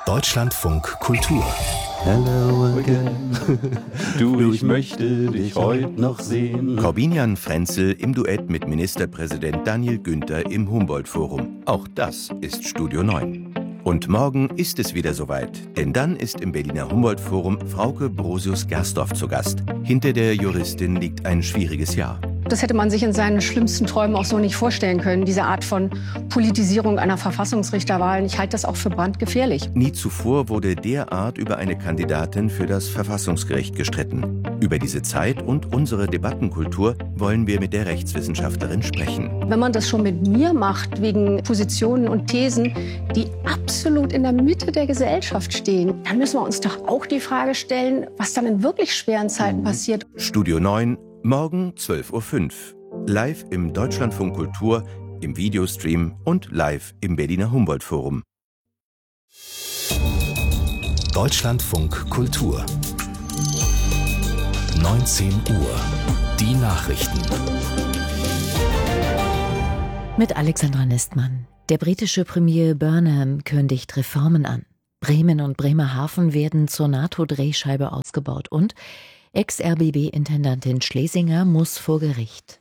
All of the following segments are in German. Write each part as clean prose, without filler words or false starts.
Deutschlandfunk Kultur. Hello again. Du, ich möchte dich heute noch sehen. Corbinian Frenzel im Duett mit Ministerpräsident Daniel Günther im Humboldt-Forum. Auch das ist Studio 9. Und morgen ist es wieder soweit, denn dann ist im Berliner Humboldt-Forum Frauke Brosius-Gersdorf zu Gast. Hinter der Juristin liegt ein schwieriges Jahr. Das hätte man sich in seinen schlimmsten Träumen auch so nicht vorstellen können, diese Art von Politisierung einer Verfassungsrichterwahl. Ich halte das auch für brandgefährlich. Nie zuvor wurde derart über eine Kandidatin für das Verfassungsgericht gestritten. Über diese Zeit und unsere Debattenkultur wollen wir mit der Rechtswissenschaftlerin sprechen. Wenn man das schon mit mir macht, wegen Positionen und Thesen, die absolut in der Mitte der Gesellschaft stehen, dann müssen wir uns doch auch die Frage stellen, was dann in wirklich schweren Zeiten passiert. Studio 9, morgen 12.05 Uhr. Live im Deutschlandfunk Kultur, im Videostream und live im Berliner Humboldt-Forum. Deutschlandfunk Kultur. 19 Uhr. Die Nachrichten. Mit Alexandra Nestmann. Der britische Premier Burnham kündigt Reformen an. Bremen und Bremerhaven werden zur NATO-Drehscheibe ausgebaut und Ex-RBB-Intendantin Schlesinger muss vor Gericht.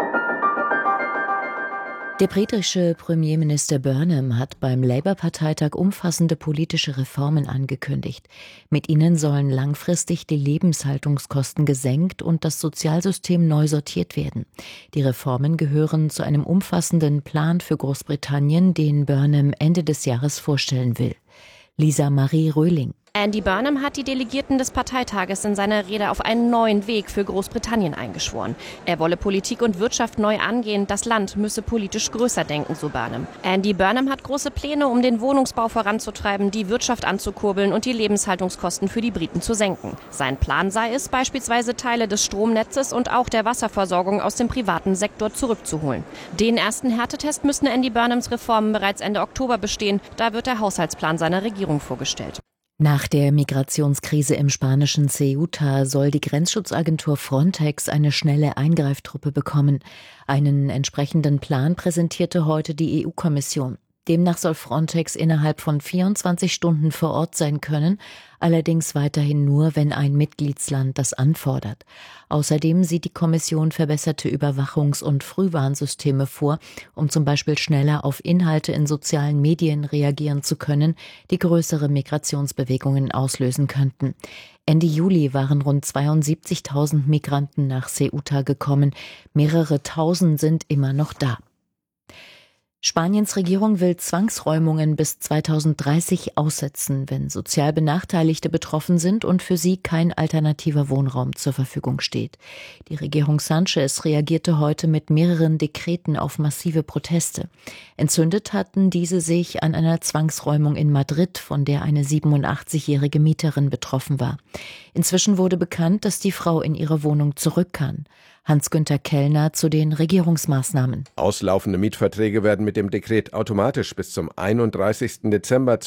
Der britische Premierminister Burnham hat beim Labour-Parteitag umfassende politische Reformen angekündigt. Mit ihnen sollen langfristig die Lebenshaltungskosten gesenkt und das Sozialsystem neu sortiert werden. Die Reformen gehören zu einem umfassenden Plan für Großbritannien, den Burnham Ende des Jahres vorstellen will. Lisa Marie Röhling. Andy Burnham hat die Delegierten des Parteitages in seiner Rede auf einen neuen Weg für Großbritannien eingeschworen. Er wolle Politik und Wirtschaft neu angehen, das Land müsse politisch größer denken, so Burnham. Andy Burnham hat große Pläne, um den Wohnungsbau voranzutreiben, die Wirtschaft anzukurbeln und die Lebenshaltungskosten für die Briten zu senken. Sein Plan sei es, beispielsweise Teile des Stromnetzes und auch der Wasserversorgung aus dem privaten Sektor zurückzuholen. Den ersten Härtetest müssen Andy Burnhams Reformen bereits Ende Oktober bestehen, da wird der Haushaltsplan seiner Regierung vorgestellt. Nach der Migrationskrise im spanischen Ceuta soll die Grenzschutzagentur Frontex eine schnelle Eingreiftruppe bekommen. Einen entsprechenden Plan präsentierte heute die EU-Kommission. Demnach soll Frontex innerhalb von 24 Stunden vor Ort sein können, allerdings weiterhin nur, wenn ein Mitgliedsland das anfordert. Außerdem sieht die Kommission verbesserte Überwachungs- und Frühwarnsysteme vor, um zum Beispiel schneller auf Inhalte in sozialen Medien reagieren zu können, die größere Migrationsbewegungen auslösen könnten. Ende Juli waren rund 72.000 Migranten nach Ceuta gekommen. Mehrere Tausend sind immer noch da. Spaniens Regierung will Zwangsräumungen bis 2030 aussetzen, wenn sozial Benachteiligte betroffen sind und für sie kein alternativer Wohnraum zur Verfügung steht. Die Regierung Sánchez reagierte heute mit mehreren Dekreten auf massive Proteste. Entzündet hatten diese sich an einer Zwangsräumung in Madrid, von der eine 87-jährige Mieterin betroffen war. Inzwischen wurde bekannt, dass die Frau in ihre Wohnung zurück kann. Hans-Günther Kellner zu den Regierungsmaßnahmen. Auslaufende Mietverträge werden mit dem Dekret automatisch bis zum 31. Dezember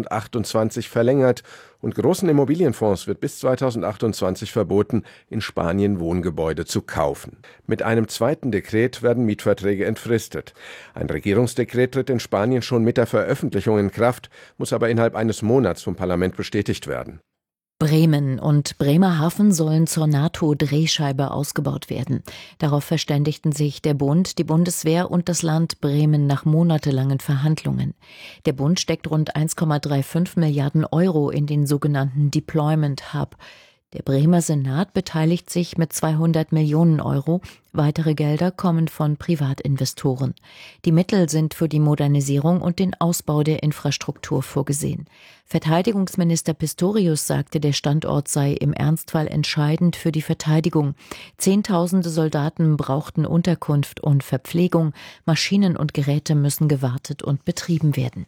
2028 verlängert und großen Immobilienfonds wird bis 2028 verboten, in Spanien Wohngebäude zu kaufen. Mit einem zweiten Dekret werden Mietverträge entfristet. Ein Regierungsdekret tritt in Spanien schon mit der Veröffentlichung in Kraft, muss aber innerhalb eines Monats vom Parlament bestätigt werden. Bremen und Bremerhaven sollen zur NATO-Drehscheibe ausgebaut werden. Darauf verständigten sich der Bund, die Bundeswehr und das Land Bremen nach monatelangen Verhandlungen. Der Bund steckt rund 1,35 Milliarden Euro in den sogenannten Deployment Hub. Der Bremer Senat beteiligt sich mit 200 Millionen Euro. Weitere Gelder kommen von Privatinvestoren. Die Mittel sind für die Modernisierung und den Ausbau der Infrastruktur vorgesehen. Verteidigungsminister Pistorius sagte, der Standort sei im Ernstfall entscheidend für die Verteidigung. Zehntausende Soldaten brauchten Unterkunft und Verpflegung. Maschinen und Geräte müssen gewartet und betrieben werden.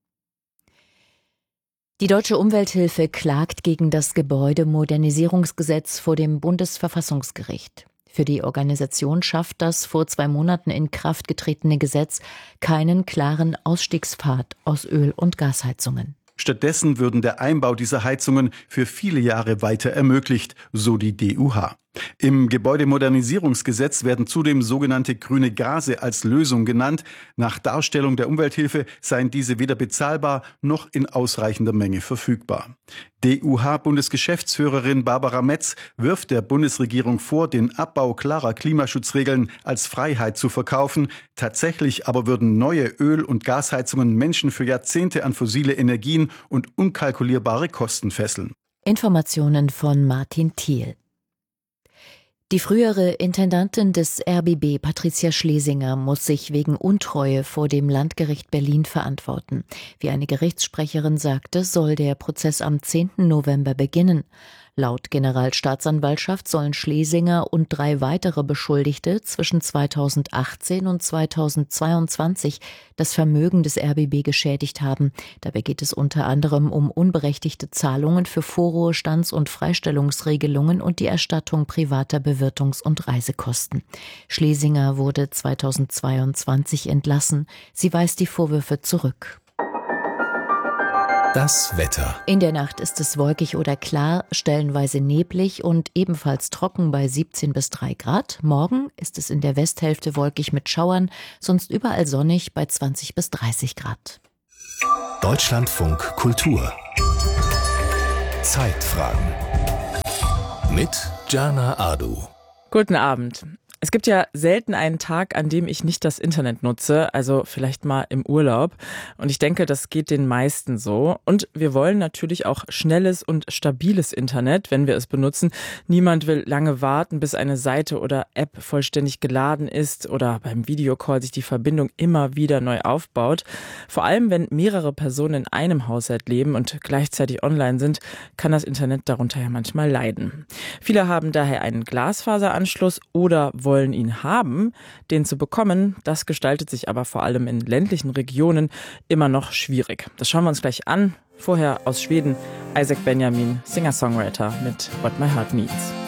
Die Deutsche Umwelthilfe klagt gegen das Gebäudemodernisierungsgesetz vor dem Bundesverfassungsgericht. Für die Organisation schafft das vor 2 Monaten in Kraft getretene Gesetz keinen klaren Ausstiegspfad aus Öl- und Gasheizungen. Stattdessen würden der Einbau dieser Heizungen für viele Jahre weiter ermöglicht, so die DUH. Im Gebäudemodernisierungsgesetz werden zudem sogenannte grüne Gase als Lösung genannt. Nach Darstellung der Umwelthilfe seien diese weder bezahlbar noch in ausreichender Menge verfügbar. DUH-Bundesgeschäftsführerin Barbara Metz wirft der Bundesregierung vor, den Abbau klarer Klimaschutzregeln als Freiheit zu verkaufen. Tatsächlich aber würden neue Öl- und Gasheizungen Menschen für Jahrzehnte an fossile Energien und unkalkulierbare Kosten fesseln. Informationen von Martin Thiel. Die frühere Intendantin des RBB, Patricia Schlesinger, muss sich wegen Untreue vor dem Landgericht Berlin verantworten. Wie eine Gerichtssprecherin sagte, soll der Prozess am 10. November beginnen. Laut Generalstaatsanwaltschaft sollen Schlesinger und 3 weitere Beschuldigte zwischen 2018 und 2022 das Vermögen des RBB geschädigt haben. Dabei geht es unter anderem um unberechtigte Zahlungen für Vorruhestands- und Freistellungsregelungen und die Erstattung privater Bewirtungs- und Reisekosten. Schlesinger wurde 2022 entlassen. Sie weist die Vorwürfe zurück. Das Wetter. In der Nacht ist es wolkig oder klar, stellenweise neblig und ebenfalls trocken bei 17 bis 3 Grad. Morgen ist es in der Westhälfte wolkig mit Schauern, sonst überall sonnig bei 20 bis 30 Grad. Deutschlandfunk Kultur. Zeitfragen. Mit Jana Adu. Guten Abend. Es gibt ja selten einen Tag, an dem ich nicht das Internet nutze, also vielleicht mal im Urlaub. Und ich denke, das geht den meisten so. Und wir wollen natürlich auch schnelles und stabiles Internet, wenn wir es benutzen. Niemand will lange warten, bis eine Seite oder App vollständig geladen ist oder beim Videocall sich die Verbindung immer wieder neu aufbaut. Vor allem, wenn mehrere Personen in einem Haushalt leben und gleichzeitig online sind, kann das Internet darunter ja manchmal leiden. Viele haben daher einen Glasfaseranschluss oder wollen ihn haben. Den zu bekommen, das gestaltet sich aber vor allem in ländlichen Regionen immer noch schwierig. Das schauen wir uns gleich an. Vorher aus Schweden, Isaac Benjamin, Singer-Songwriter mit What My Heart Needs.